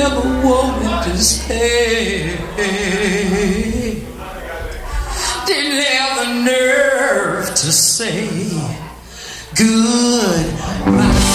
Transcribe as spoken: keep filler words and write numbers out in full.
never walk in despair. Didn't have the nerve to say goodbye.